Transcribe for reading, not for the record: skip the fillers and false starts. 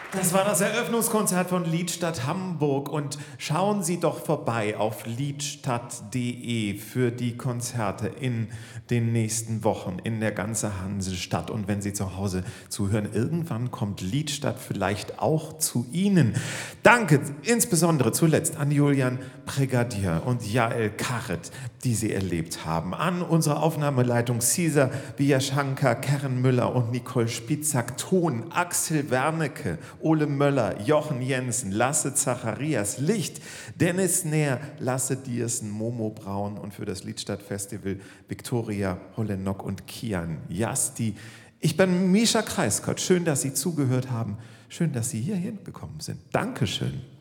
Das war das Eröffnungskonzert von Liedstadt Hamburg und schauen Sie doch vorbei auf liedstadt.de für die Konzerte in den nächsten Wochen in der ganzen Hansestadt. Und wenn Sie zu Hause zuhören, irgendwann kommt Liedstadt vielleicht auch zu Ihnen. Danke insbesondere zuletzt an Julian Brigadier und Jael Karet, die Sie erlebt haben. An unsere Aufnahmeleitung Cesar Villaschanka, Karen Müller und Nicole Spitzak. Ton Axel Wernicke, Ole Möller, Jochen Jensen, Lasse Zacharias, Licht, Dennis Nähr, Lasse Diersen, Momo Braun und für das Liedstadtfestival Viktoria Hollennock und Kian Jasti. Ich bin Mischa Kreiskott. Schön, dass Sie zugehört haben. Schön, dass Sie hierhin gekommen sind. Dankeschön.